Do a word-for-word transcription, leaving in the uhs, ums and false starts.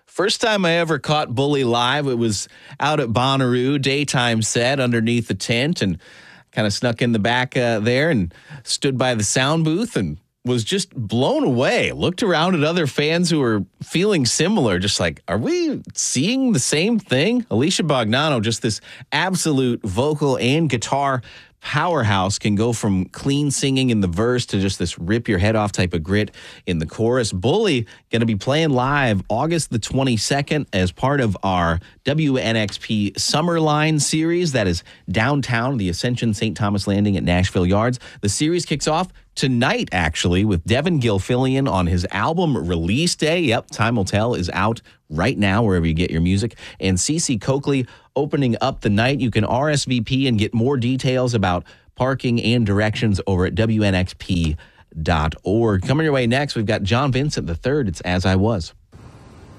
First time I ever caught Bully live, it was out at Bonnaroo, daytime set underneath the tent, and kind of snuck in the back uh, there and stood by the sound booth and was just blown away. Looked around at other fans who were feeling similar, just like, are we seeing the same thing? Alicia Bognanno, just this absolute vocal and guitar powerhouse, can go from clean singing in the verse to just this rip your head off type of grit in the chorus. Bully going to be playing live August the twenty-second as part of our W N X P Summerline series that is downtown, the Ascension Saint Thomas Landing at Nashville Yards. The series kicks off tonight, actually, with Devin Gilfillian on his album release day. Yep, Time Will Tell is out right now wherever you get your music. And Cece Coakley opening up the night. You can R S V P and get more details about parking and directions over at W N X P dot org. Coming your way next, we've got John Vincent the third. It's As I Was.